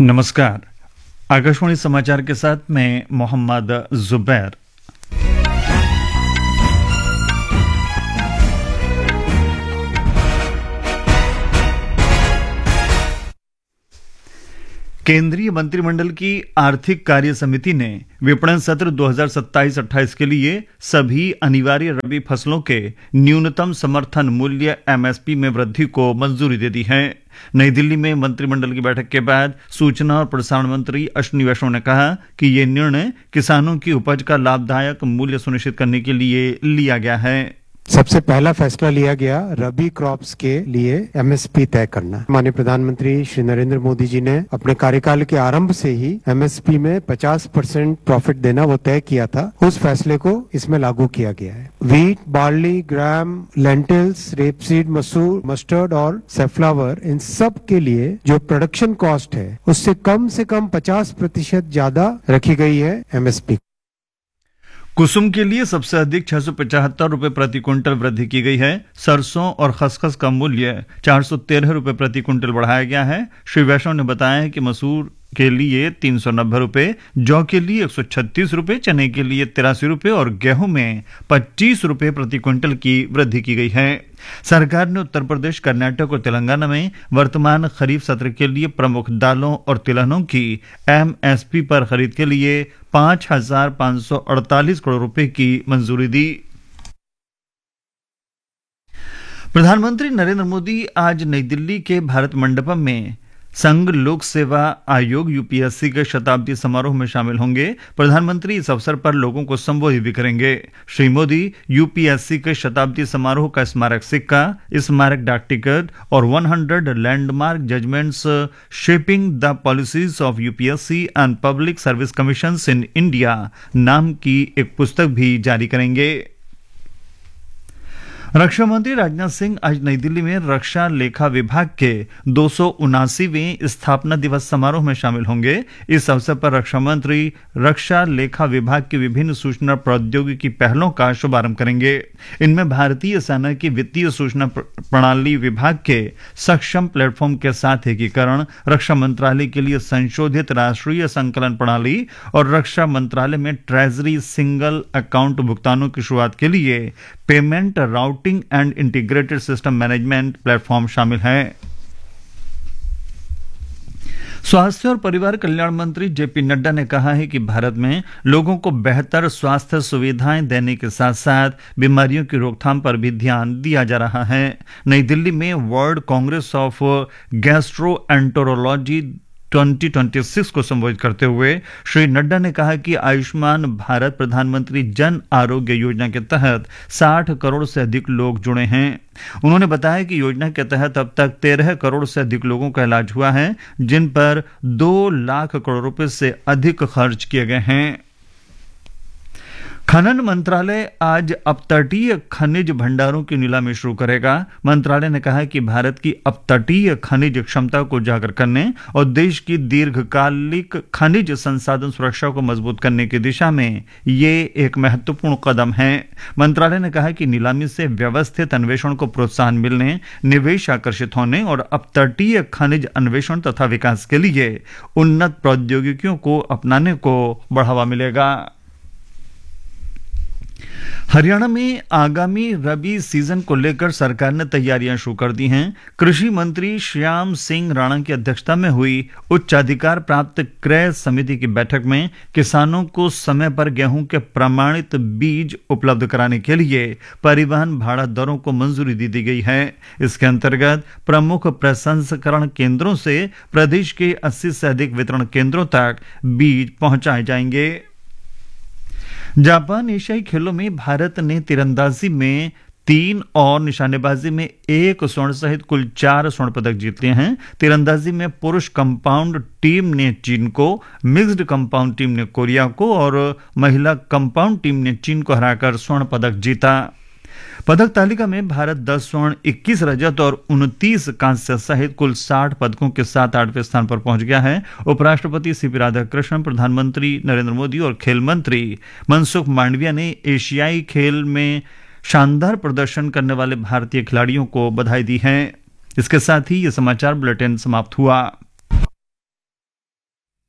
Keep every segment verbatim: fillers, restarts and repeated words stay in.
नमस्कार। आकाशवाणी समाचार के साथ मैं मोहम्मद जुबैर। केंद्रीय मंत्रिमंडल की आर्थिक कार्य समिति ने विपणन सत्र दो हज़ार सत्ताईस अट्ठाईस के लिए सभी अनिवार्य रबी फसलों के न्यूनतम समर्थन मूल्य एमएसपी में वृद्धि को मंजूरी दे दी है। नई दिल्ली में मंत्रिमंडल की बैठक के बाद सूचना और प्रसारण मंत्री अश्विनी वैष्णव ने कहा कि ये निर्णय किसानों की उपज का लाभदायक मूल्य सुनिश्चित करने के लिए लिया गया है। सबसे पहला फैसला लिया गया रबी क्रॉप्स के लिए एमएसपी तय करना। माननीय प्रधानमंत्री श्री नरेंद्र मोदी जी ने अपने कार्यकाल के आरंभ से ही एमएसपी में पचास परसेंट प्रॉफिट देना वो तय किया था। उस फैसले को इसमें लागू किया गया है। व्हीट, बार्ली, ग्राम, लेंटिल्स, रेपसीड, मसूर, मस्टर्ड और सेफ्लावर, इन सब के लिए जो प्रोडक्शन कॉस्ट है उससे कम से कम पचास प्रतिशत ज्यादा रखी गई है एमएसपी। कुसुम के लिए सबसे अधिक छह सौ पचहत्तर रुपए प्रति क्विंटल वृद्धि की गई है। सरसों और खसखस का मूल्य चार सौ तेरह रुपए प्रति क्विंटल बढ़ाया गया है। श्री वैष्णव ने बताया कि मसूर के लिए तीन सौ नब्बे रुपए, जौ के लिए एक सौ छत्तीस रुपए, चने के लिए तिरासी रुपए और गेहूं में पच्चीस रुपए प्रति क्विंटल की वृद्धि की गई है। सरकार ने उत्तर प्रदेश, कर्नाटक और तेलंगाना में वर्तमान खरीफ सत्र के लिए प्रमुख दालों और तिलहनों की एमएसपी पर खरीद के लिए पांच हजार पांच सौ अड़तालीस करोड़ रुपए की मंजूरी दी। प्रधानमंत्री नरेंद्र मोदी आज नई दिल्ली के भारत मंडपम में संघ लोक सेवा आयोग यूपीएससी के शताब्दी समारोह में शामिल होंगे। प्रधानमंत्री इस अवसर पर लोगों को संबोधित भी करेंगे। श्री मोदी यूपीएससी के शताब्दी समारोह का स्मारक सिक्का, स्मारक डाक टिकट और सौ landmark judgments shaping the policies of UPSC and public service commissions in India नाम की एक पुस्तक भी जारी करेंगे। रक्षा मंत्री राजनाथ सिंह आज नई दिल्ली में रक्षा लेखा विभाग के दो सौ उनासीवें स्थापना दिवस समारोह में शामिल होंगे। इस अवसर पर रक्षा मंत्री रक्षा लेखा विभाग की विभिन्न सूचना प्रौद्योगिकी पहलों का शुभारंभ करेंगे। इनमें भारतीय सेना की वित्तीय सूचना प्रणाली विभाग के सक्षम प्लेटफॉर्म के साथ एकीकरण, रक्षा मंत्रालय के लिए संशोधित राष्ट्रीय संकलन प्रणाली और रक्षा मंत्रालय में ट्रेजरी सिंगल अकाउंट भुगतानों की शुरुआत के लिए payment routing and integrated system management platform शामिल है। स्वास्थ्य और परिवार कल्याण मंत्री जेपी नड्डा ने कहा है कि भारत में लोगों को बेहतर स्वास्थ्य सुविधाएं देने के साथ साथ बीमारियों की रोकथाम पर भी ध्यान दिया जा रहा है। नई दिल्ली में वर्ल्ड कांग्रेस ऑफ गैस्ट्रोएंटरोलॉजी दो हज़ार छब्बीस को संबोधित करते हुए श्री नड्डा ने कहा कि आयुष्मान भारत प्रधानमंत्री जन आरोग्य योजना के तहत साठ करोड़ से अधिक लोग जुड़े हैं। उन्होंने बताया कि योजना के तहत अब तक तेरह करोड़ से अधिक लोगों का इलाज हुआ है, जिन पर दो लाख करोड़ रुपए से अधिक खर्च किए गए हैं। खनन मंत्रालय आज अपतटीय खनिज भंडारों की नीलामी शुरू करेगा। मंत्रालय ने कहा कि भारत की अपतटीय खनिज क्षमता को उजागर करने और देश की दीर्घकालिक खनिज संसाधन सुरक्षा को मजबूत करने की दिशा में ये एक महत्वपूर्ण कदम है। मंत्रालय ने कहा कि नीलामी से व्यवस्थित अन्वेषण को प्रोत्साहन मिलने, निवेश आकर्षित होने और अपतटीय खनिज अन्वेषण तथा विकास के लिए उन्नत प्रौद्योगिकियों को अपनाने को बढ़ावा मिलेगा। हरियाणा में आगामी रबी सीजन को लेकर सरकार ने तैयारियां शुरू कर दी हैं। कृषि मंत्री श्याम सिंह राणा की अध्यक्षता में हुई उच्च अधिकार प्राप्त क्रय समिति की बैठक में किसानों को समय पर गेहूं के प्रमाणित बीज उपलब्ध कराने के लिए परिवहन भाड़ा दरों को मंजूरी दे दी गई है। इसके अंतर्गत प्रमुख प्रसंस्करण केंद्रों से प्रदेश के अस्सी से अधिक वितरण केंद्रों तक बीज पहुंचाए जाएंगे। जापान एशियाई खेलों में भारत ने तीरंदाजी में तीन और निशानेबाजी में एक स्वर्ण सहित कुल चार स्वर्ण पदक जीत लिए हैं। तीरंदाजी में पुरुष कंपाउंड टीम ने चीन को, मिक्स्ड कंपाउंड टीम ने कोरिया को और महिला कंपाउंड टीम ने चीन को हराकर स्वर्ण पदक जीता। पदक तालिका में भारत दस स्वर्ण, इक्कीस रजत और उनतीस कांस्य सहित कुल साठ पदकों के साथ आठवें स्थान पर पहुंच गया है। उपराष्ट्रपति सीपी राधाकृष्णन, प्रधानमंत्री नरेंद्र मोदी और खेल मंत्री मनसुख मांडविया ने एशियाई खेल में शानदार प्रदर्शन करने वाले भारतीय खिलाड़ियों को बधाई दी है। इसके साथ ही ये समाचार बुलेटिन समाप्त हुआ।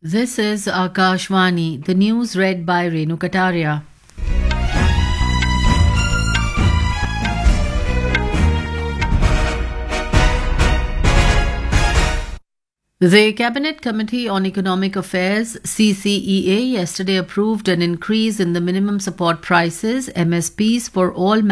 This is Akashvani, the news read by Renu Kataria. The Cabinet Committee on Economic Affairs C C E A yesterday approved an increase in the minimum support prices M S Ps for all